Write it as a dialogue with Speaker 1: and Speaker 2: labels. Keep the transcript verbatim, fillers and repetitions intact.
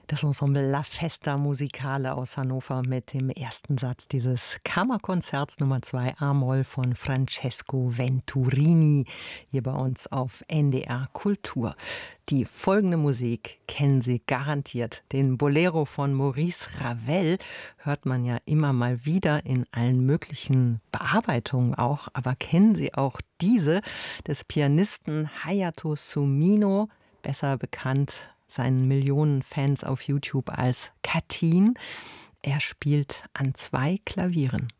Speaker 1: Das Ensemble La Festa Musicale aus Hannover mit dem ersten Satz dieses Kammerkonzerts Nummer zwei A-Moll von Francesco Venturini hier bei uns auf N D R Kultur. Die folgende Musik kennen Sie garantiert. Den Bolero von Maurice Ravel hört man ja immer mal wieder in allen möglichen Bearbeitungen auch. Aber kennen Sie auch diese des Pianisten Hayato Sumino, besser bekannt seinen Millionen Fans auf YouTube als Katin? Er spielt an zwei Klavieren.